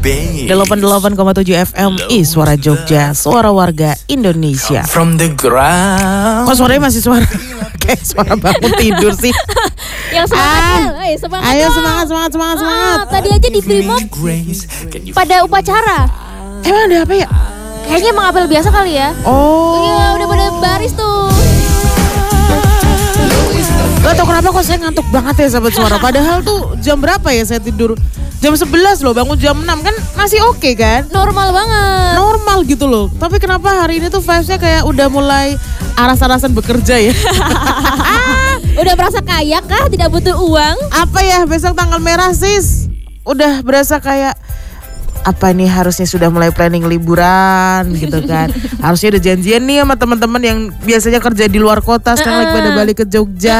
88,7 FM Suara Jogja, suara warga Indonesia. Kok suaranya masih suara kayak suara bangun tidur sih? Yang semangat, ayo semangat. Tadi aja di Brimob pada upacara. Emang ada apa ya? Kayaknya emang apel biasa kali ya. Oh iya, udah pada baris tuh. Gak tau kenapa kok saya ngantuk banget ya sahabat suara. Padahal tuh jam berapa ya saya tidur? Jam 11 loh, bangun jam 6 kan masih oke kan? Normal banget. Normal gitu loh. Tapi kenapa hari ini tuh vibes-nya kayak udah mulai aras-arasan bekerja ya? Udah merasa kaya kah? Tidak butuh uang? Apa ya, besok tanggal merah sis? Udah berasa kayak apa nih, harusnya sudah mulai planning liburan gitu kan. Harusnya udah janjian nih sama teman-teman yang biasanya kerja di luar kota sekarang lagi pada balik ke Jogja.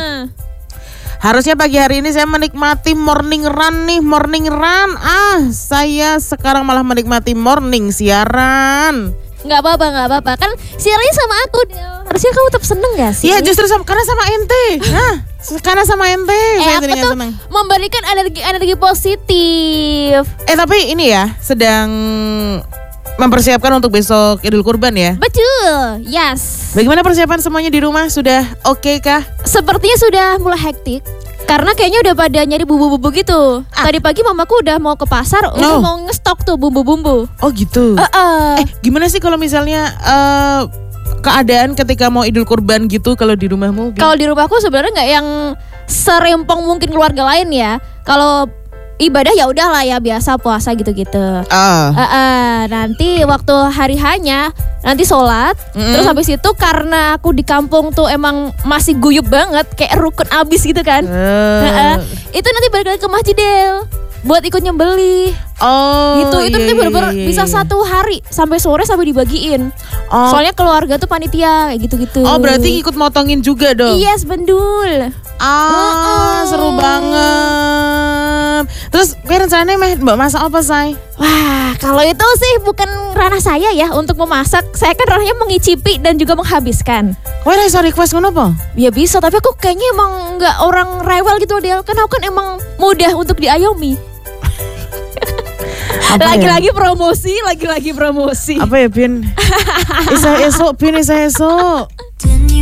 Harusnya pagi hari ini saya menikmati morning run nih, morning run. Saya sekarang malah menikmati morning siaran. Nggak apa-apa. Kan siarannya sama aku. Harusnya kamu tetap seneng gak sih? Iya justru karena sama ente. Karena sama ente. Saya aku tuh seneng. Memberikan energi positif. Tapi ini ya sedang mempersiapkan untuk besok Idul Kurban ya? Betul, yes. Bagaimana persiapan semuanya di rumah? Sudah oke kah? Sepertinya sudah mulai hektik. Karena kayaknya udah pada nyari bumbu-bumbu gitu. Tadi pagi mamaku udah mau ke pasar, udah mau ngestok tuh bumbu-bumbu. Oh gitu? Gimana sih kalau misalnya keadaan ketika mau Idul Kurban gitu kalau di rumahmu? Kalau di rumahku sebenarnya nggak yang serempong mungkin keluarga lain ya. Kalau ibadah ya udahlah ya biasa puasa gitu-gitu. Nanti waktu hari hanya nanti sholat, terus habis itu karena aku di kampung tuh emang masih guyup banget, kayak rukun abis gitu kan. Itu nanti balik lagi ke masjid Del, buat ikut nyembeli. Itu nanti bener-bener bisa 1 hari sampai sore sampai dibagiin. Soalnya keluarga tuh panitia kayak gitu-gitu. Berarti ikut motongin juga dong? Yes, bendul. Seru banget. Terus kayak rencananya mbak masak apa say? Wah, kalau itu sih bukan ranah saya ya untuk memasak. Saya kan ranahnya mengicipi dan juga menghabiskan. Wah, bisa request kenapa? Ya bisa, tapi aku kayaknya emang nggak orang rewel gitu Del. Kan aku kan emang mudah untuk diayomi. Lagi-lagi promosi. Apa ya Pin? Isa esok.